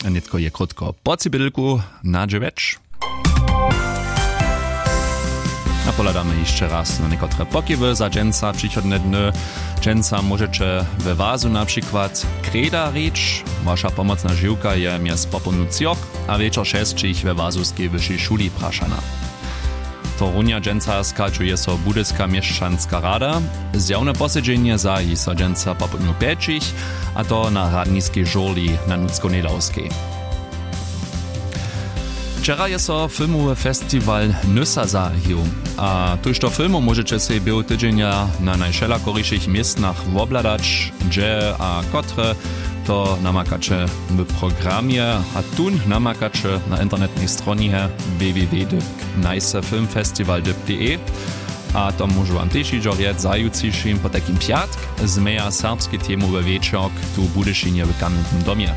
Nitko je krótko pocibylku na dziewiecz. A poladamy jeszcze raz na niektóre pokiewy za dżęca przychodne dny. Dżęca możecie we wazu na przykład kreda rycz. Wasza pomocna żyłka je mies poponu cioch, a wieczor 6 ich we wazuskiej wyższej szuli praszana. Torunia dżęca skalczuje so budyska mieszczanska rada. Zjawne posiedzenie za i so dżęca poponu 5, a to na radniskiej żurli na Nucko-Nelauskiej. Wczoraj je so filmowy festiwal Nysa zahił, a tuż do filmu możecie sobie był tydzienia na najszelakoryszych miejscach wobladać, gdzie a kotre to namakacie w programie, a tun namakacie na internetnej stronie www.nysefilmfestival.de, a to może wam też iść zajutrzejszym po takim piatk zmeja serbskie temowe wieczork tu w Budyszynie w Kamiennym domie.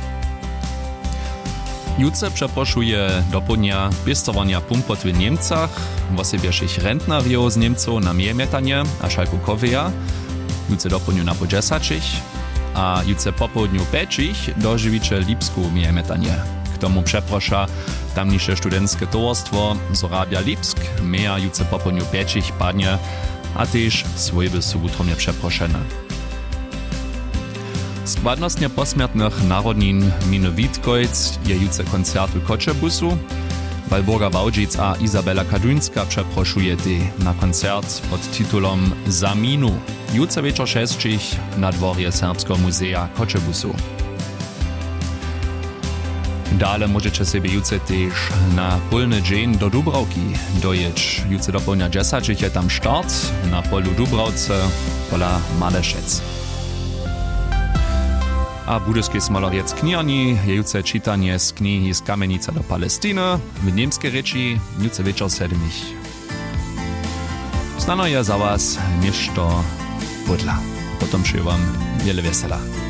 Jutce przeproszuje do południa piestowania pumpot w Niemcach, wosiebieszych rentnariów z Niemców na miejmetanie a szalkukoweja, jutce do południu na podżesacich, a jutce po południu peczich dożywicie Lipsku miejmetanie. K tomu przeprosza tamniejsze studenckie towarstwo z Rabia Lipsk, meja jutce po południu peczich padnie, a też swojby są utromnie przeproszene. Składnostnie posmiertnych narodnin miny Witkojc je jutce koncert w Koczebusu. Walborga Wałdzic a Izabela Kaduńska przeproszuje na koncert pod tytułem Za minu. Jutce wieczor 6 na dworze Serbskiego Muzea Koczebusu. Dale możecie sobie jutce też na polny dzień do Dubravki dojeć. Jutce do południa 10 je tam start na polu Dubravce pola Malešec. A budyski smolariec knihani je jutce čitanje z knihy z Kamenica do Palestiny w niemskiej reči jutce wieczor 7. Znano je za was ništo budla. Potom šijem vám wiele wesela.